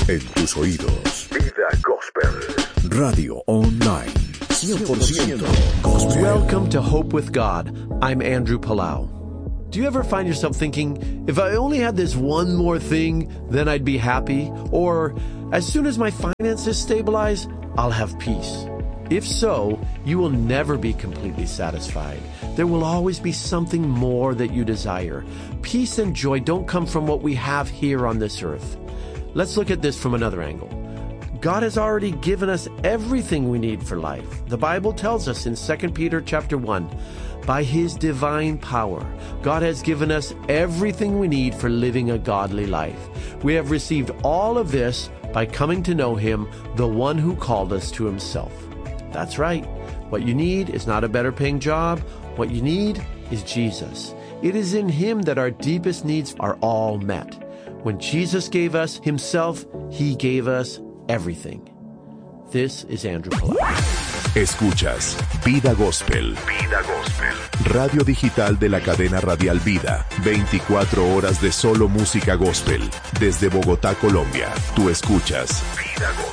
En tus oídos. Vida Gospel. Radio online. 100% Gospel. Welcome to Hope with God. I'm Andrew Palau. Do you ever find yourself thinking, if I only had this one more thing, then I'd be happy? Or, as soon as my finances stabilize, I'll have peace? If so, you will never be completely satisfied. There will always be something more that you desire. Peace and joy don't come from what we have here on this earth. Let's look at this from another angle. God has already given us everything we need for life. The Bible tells us in 2 Peter chapter 1, by His divine power, God has given us everything we need for living a godly life. We have received all of this by coming to know Him, the one who called us to Himself. That's right. What you need is not a better paying job. What you need is Jesus. It is in Him that our deepest needs are all met. When Jesus gave us Himself, He gave us everything. This is Andrew Palau. Escuchas Vida Gospel. Vida Gospel. Radio digital de la cadena radial Vida. 24 horas de solo música gospel. Desde Bogotá, Colombia. Tú escuchas Vida Gospel.